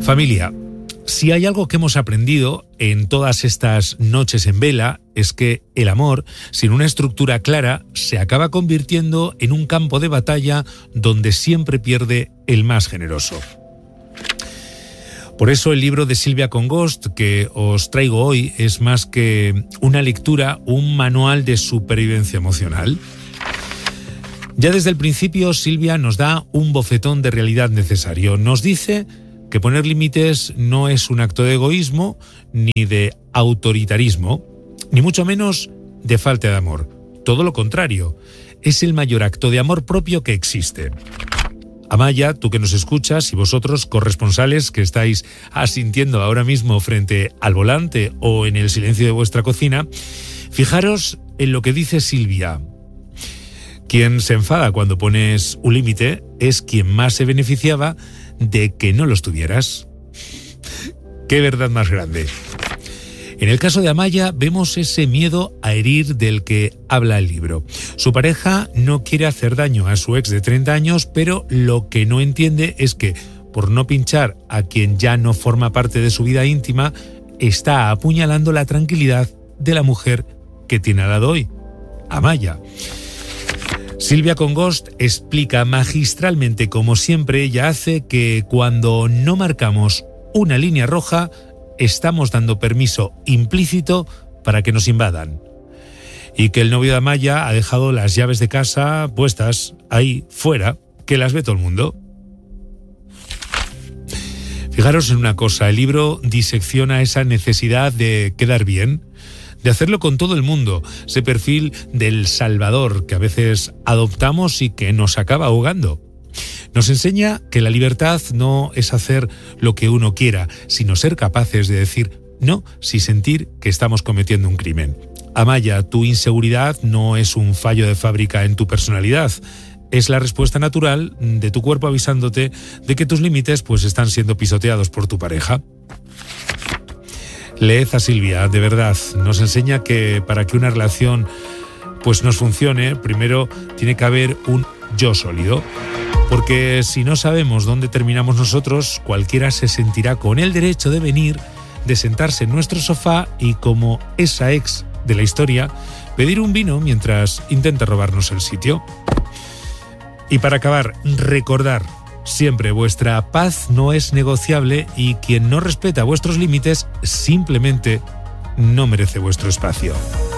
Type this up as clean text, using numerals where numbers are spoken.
Familia, si hay algo que hemos aprendido en todas estas noches en vela es que el amor, sin una estructura clara, se acaba convirtiendo en un campo de batalla donde siempre pierde el más generoso. Por eso el libro de Silvia Congost que os traigo hoy es más que una lectura, un manual de supervivencia emocional. Ya desde el principio Silvia nos da un bofetón de realidad necesario. Nos dice que poner límites no es un acto de egoísmo ni de autoritarismo, ni mucho menos de falta de amor. Todo lo contrario, es el mayor acto de amor propio que existe. Amaya, tú que nos escuchas y vosotros, corresponsales que estáis asintiendo ahora mismo frente al volante o en el silencio de vuestra cocina, fijaros en lo que dice Silvia. Quien se enfada cuando pones un límite es quien más se beneficiaba de que no los tuvieras. ¡Qué verdad más grande! En el caso de Amaya vemos ese miedo a herir del que habla el libro. Su pareja no quiere hacer daño a su ex de 30 años, pero lo que no entiende es que, por no pinchar a quien ya no forma parte de su vida íntima, está apuñalando la tranquilidad de la mujer que tiene al lado hoy, Amaya. Silvia Congost explica magistralmente, como siempre ella hace, que cuando no marcamos una línea roja, estamos dando permiso implícito para que nos invadan. Y que el novio de Amaya ha dejado las llaves de casa puestas ahí fuera, que las ve todo el mundo. Fijaros en una cosa, el libro disecciona esa necesidad de quedar bien, de hacerlo con todo el mundo, ese perfil del salvador que a veces adoptamos y que nos acaba ahogando. Nos enseña que la libertad no es hacer lo que uno quiera, sino ser capaces de decir no sin sentir que estamos cometiendo un crimen. Amaya, tu inseguridad no es un fallo de fábrica en tu personalidad, es la respuesta natural de tu cuerpo avisándote de que tus límites pues están siendo pisoteados por tu pareja. Leed a Silvia, de verdad, nos enseña que para que una relación pues nos funcione, primero tiene que haber un yo sólido. Porque si no sabemos dónde terminamos nosotros, cualquiera se sentirá con el derecho de venir, de sentarse en nuestro sofá y, como esa ex de la historia, pedir un vino mientras intenta robarnos el sitio. Y para acabar, recordar siempre, vuestra paz no es negociable y quien no respeta vuestros límites simplemente no merece vuestro espacio.